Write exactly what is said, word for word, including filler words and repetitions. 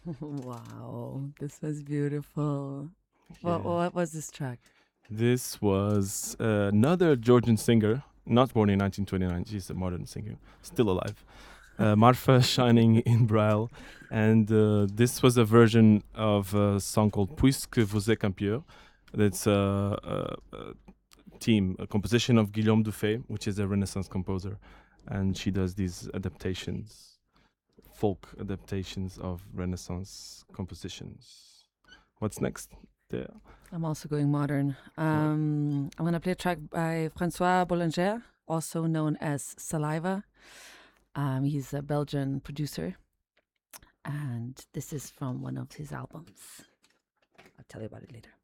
Wow, this was beautiful. What, Yeah. what was this track? This was uh, another Georgian singer, not born in nineteen twenty-nine. She's a modern singer, still alive. Uh, Marfa Shining in Braille. And uh, this was a version of a song called Puisque vous êtes un pieux. That's a, a, a team, a composition of Guillaume Dufay, which is a Renaissance composer. And she does these adaptations, folk adaptations of Renaissance compositions. What's next? There. I'm also going modern. Um, I'm going to play a track by Francois Boulanger, also known as Saliva. Um, he's a Belgian producer, and this is from one of his albums. I'll tell you about it later.